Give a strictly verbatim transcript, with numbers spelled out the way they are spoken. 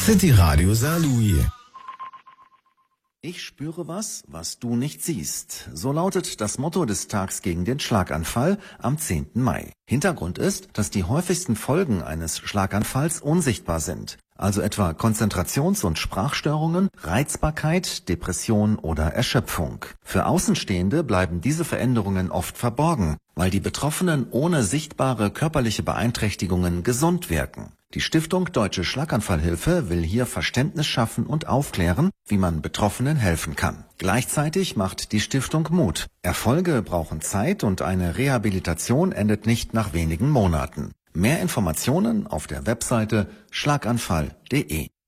City Radio Saarlouis. Ich spüre was, was du nicht siehst. So lautet das Motto des Tags gegen den Schlaganfall am zehnten Mai. Hintergrund ist, dass die häufigsten Folgen eines Schlaganfalls unsichtbar sind. Also etwa Konzentrations- und Sprachstörungen, Reizbarkeit, Depression oder Erschöpfung. Für Außenstehende bleiben diese Veränderungen oft verborgen, weil die Betroffenen ohne sichtbare körperliche Beeinträchtigungen gesund wirken. Die Stiftung Deutsche Schlaganfallhilfe will hier Verständnis schaffen und aufklären, wie man Betroffenen helfen kann. Gleichzeitig macht die Stiftung Mut. Erfolge brauchen Zeit und eine Rehabilitation endet nicht nach wenigen Monaten. Mehr Informationen auf der Webseite schlaganfall punkt de.